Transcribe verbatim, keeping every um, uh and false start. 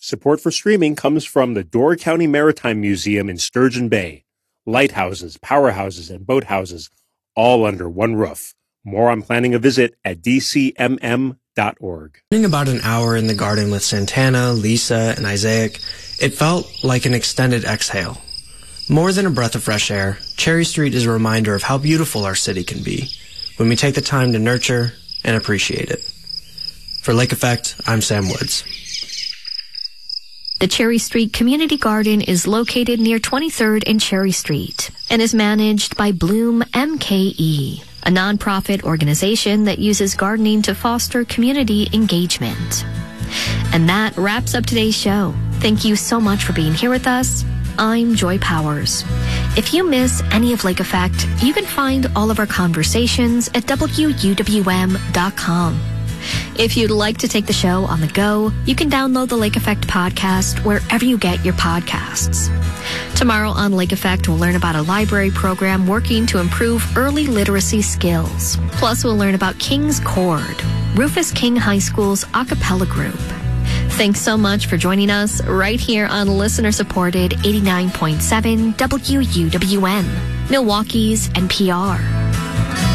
Support for streaming comes from the Door County Maritime Museum in Sturgeon Bay. Lighthouses, powerhouses, and boathouses, all under one roof. More on planning a visit at d c m m dot org. Spending about an hour in the garden with Santana, Lisa, and Isaac, it felt like an extended exhale. More than a breath of fresh air, Cherry Street is a reminder of how beautiful our city can be when we take the time to nurture and appreciate it. For Lake Effect, I'm Sam Woods. The Cherry Street Community Garden is located near twenty-third and Cherry Street and is managed by Bloom M K E, a nonprofit organization that uses gardening to foster community engagement. And that wraps up today's show. Thank you so much for being here with us. I'm Joy Powers. If you miss any of Lake Effect, you can find all of our conversations at w u w m dot com. If you'd like to take the show on the go, you can download the Lake Effect podcast wherever you get your podcasts. Tomorrow on Lake Effect, we'll learn about a library program working to improve early literacy skills. Plus, we'll learn about King's Chord, Rufus King High School's a cappella group. Thanks so much for joining us right here on listener-supported eighty-nine point seven W U W N, Milwaukee's N P R.